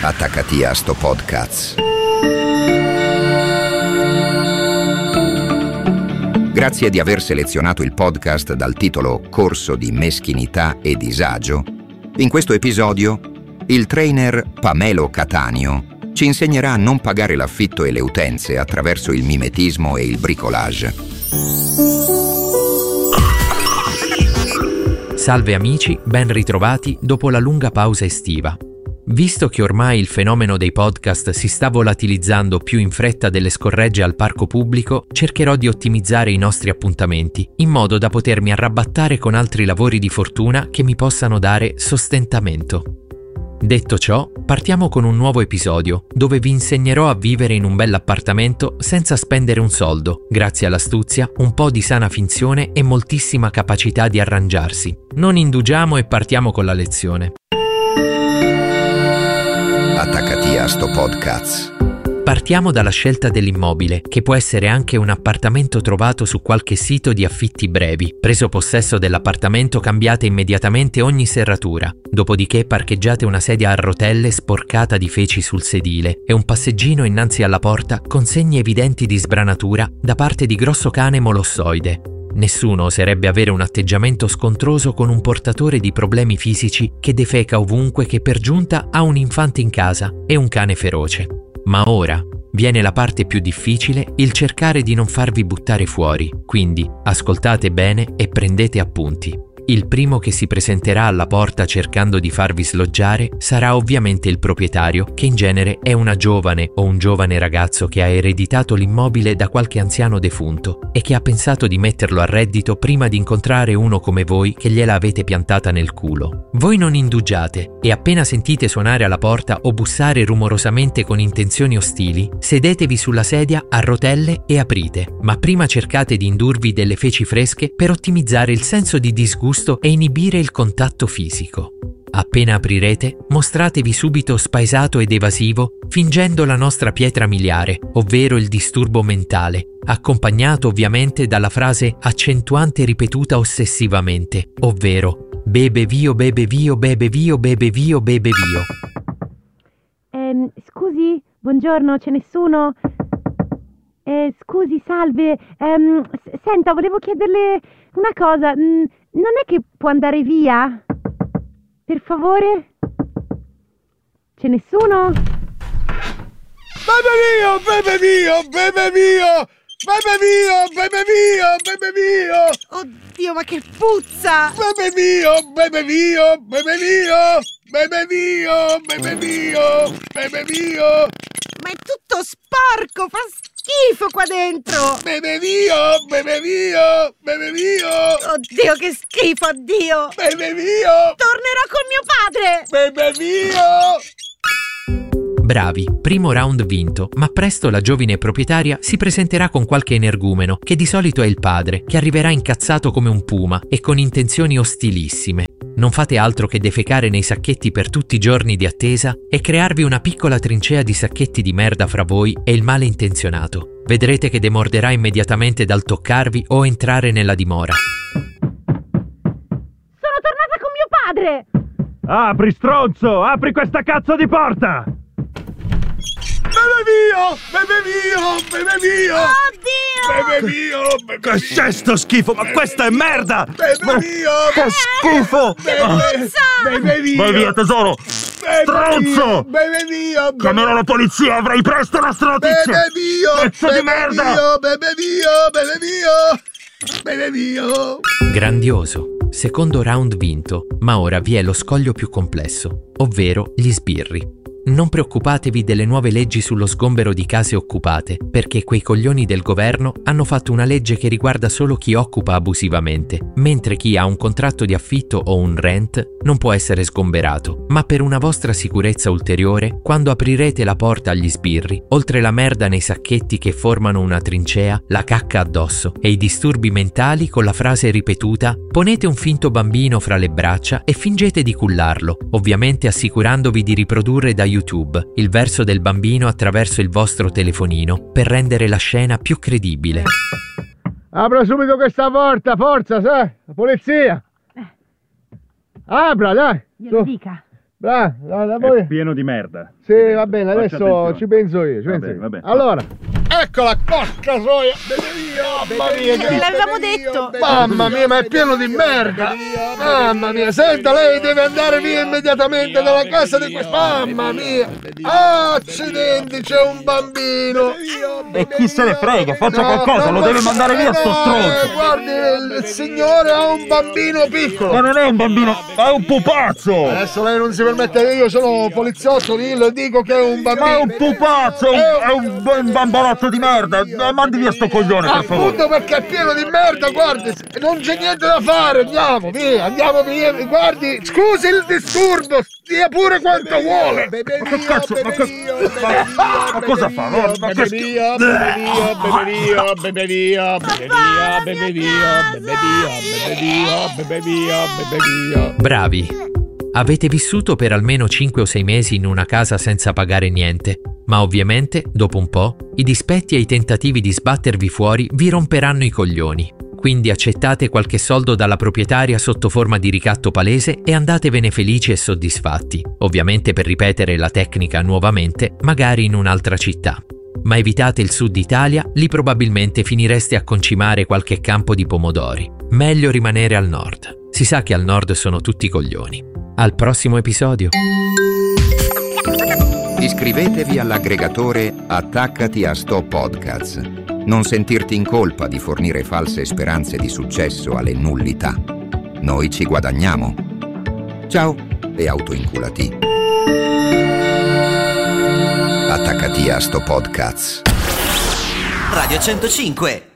Attaccati a sto podcast. Grazie di aver selezionato il podcast dal titolo Corso di meschinità e disagio. In questo episodio, il trainer Pamelo Cattaneo ci insegnerà a non pagare l'affitto e le utenze attraverso il mimetismo e il bricolage. Salve amici, ben ritrovati dopo la lunga pausa estiva. Visto che ormai il fenomeno dei podcast si sta volatilizzando più in fretta delle scorregge al parco pubblico, cercherò di ottimizzare i nostri appuntamenti, in modo da potermi arrabattare con altri lavori di fortuna che mi possano dare sostentamento. Detto ciò, partiamo con un nuovo episodio, dove vi insegnerò a vivere in un bell'appartamento senza spendere un soldo, grazie all'astuzia, un po' di sana finzione e moltissima capacità di arrangiarsi. Non indugiamo e partiamo con la lezione. Attaccati a sto podcast. Partiamo dalla scelta dell'immobile, che può essere anche un appartamento trovato su qualche sito di affitti brevi. Preso possesso dell'appartamento, cambiate immediatamente ogni serratura. Dopodiché parcheggiate una sedia a rotelle sporcata di feci sul sedile e un passeggino innanzi alla porta con segni evidenti di sbranatura da parte di grosso cane molossoide. Nessuno oserebbe avere un atteggiamento scontroso con un portatore di problemi fisici che defeca ovunque, che per giunta ha un infante in casa e un cane feroce. Ma ora viene la parte più difficile, il cercare di non farvi buttare fuori, quindi ascoltate bene e prendete appunti. Il primo che si presenterà alla porta cercando di farvi sloggiare sarà ovviamente il proprietario, che in genere è una giovane o un giovane ragazzo che ha ereditato l'immobile da qualche anziano defunto e che ha pensato di metterlo a reddito prima di incontrare uno come voi che gliela avete piantata nel culo. Voi non indugiate e appena sentite suonare alla porta o bussare rumorosamente con intenzioni ostili, sedetevi sulla sedia a rotelle e aprite, ma prima cercate di indurvi delle feci fresche per ottimizzare il senso di disgusto e inibire il contatto fisico. Appena aprirete, mostratevi subito spaesato ed evasivo, fingendo la nostra pietra miliare, ovvero il disturbo mentale, accompagnato ovviamente dalla frase accentuante ripetuta ossessivamente, ovvero bebe vio, bebe vio, bebe vio, bebe vio, bebe vio. Scusi, buongiorno, c'è nessuno? Scusi, salve, senta, volevo chiederle una cosa, non è che può andare via? Per favore? C'è nessuno? Bebe mio, bebe mio, bebe mio, bebe mio, bebe mio, bebe mio. Oddio, ma che puzza! Bebe mio, bebe mio, bebe mio, bebe mio, bebe mio, bebe mio. Ma è tutto sporco, fa schifo qua dentro! Bebe mio, bebe mio, bebe mio. Oddio, che schifo, addio! Bebe mio. Tornerò con mio padre! Bebe mio. Bravi, primo round vinto, ma presto la giovine proprietaria si presenterà con qualche energumeno, che di solito è il padre, che arriverà incazzato come un puma e con intenzioni ostilissime. Non fate altro che defecare nei sacchetti per tutti i giorni di attesa e crearvi una piccola trincea di sacchetti di merda fra voi e il male intenzionato. Vedrete che demorderà immediatamente dal toccarvi o entrare nella dimora. Sono tornata con mio padre! Apri, stronzo! Apri questa cazzo di porta! Bebe mio, bebe mio, bebe mio. Oddio! Bebe mio, bebe Che mio. c'è sto schifo? Ma questa è merda! Bebe mio. Che schifo! Bebe mio. Vai via, tesoro! Stronzo! Bebe mio. Chiamerò la polizia, avrai presto la stronzia! Bebe mio. Pezzo di merda! Bebe mio, bebe mio. Bebe mio. Grandioso! Secondo round vinto, ma ora vi è lo scoglio più complesso, ovvero gli sbirri. Non preoccupatevi delle nuove leggi sullo sgombero di case occupate, perché quei coglioni del governo hanno fatto una legge che riguarda solo chi occupa abusivamente, mentre chi ha un contratto di affitto o un rent non può essere sgomberato. Ma per una vostra sicurezza ulteriore, quando aprirete la porta agli sbirri, oltre la merda nei sacchetti che formano una trincea, la cacca addosso e i disturbi mentali con la frase ripetuta, ponete un finto bambino fra le braccia e fingete di cullarlo, ovviamente assicurandovi di riprodurre da YouTube il verso del bambino attraverso il vostro telefonino per rendere la scena più credibile. Apra subito questa porta, forza, sai? La polizia! Apra, dai! Glielo dica. Da È voi. pieno di merda. Sì, va bene, Faccia adesso attenzione. ci penso io. Va bene. Allora, eccola, porca soia. Mamma mia, L'avevamo detto. mamma mia, ma è pieno di merda. Mamma mia, senta, lei deve andare via immediatamente dalla casa di questo. Mamma mia. Accidenti, c'è un bambino. E chi se ne frega, faccia qualcosa, lo deve mandare via sto stronzo. Guardi, il signore ha un bambino piccolo. Ma non è un bambino, è un pupazzo. Adesso lei non si permette, io sono poliziotto, le dico che è un bambino. Ma è un pupazzo, è un bambolotto di merda. Mandi via sto coglione, per favore. Appunto perché è pieno di merda, guardi, non c'è niente da fare, andiamo via, guardi, scusi il disturbo, stia pure quanto vuole. Ma che cazzo, ma cosa fa? Ma che Bravi! Avete vissuto per almeno 5 o 6 mesi in una casa senza pagare niente, ma ovviamente, dopo un po', i dispetti e i tentativi di sbattervi fuori vi romperanno i coglioni. Quindi accettate qualche soldo dalla proprietaria sotto forma di ricatto palese e andatevene felici e soddisfatti, ovviamente per ripetere la tecnica nuovamente, magari in un'altra città. Ma evitate il sud Italia, lì probabilmente finireste a concimare qualche campo di pomodori. Meglio rimanere al nord. Si sa che al nord sono tutti coglioni. Al prossimo episodio. Iscrivetevi all'aggregatore Attaccati a Sto Podcast. Non sentirti in colpa di fornire false speranze di successo alle nullità. Noi ci guadagniamo. Ciao e autoinculati. Attaccati a Sto Podcast. Radio 105.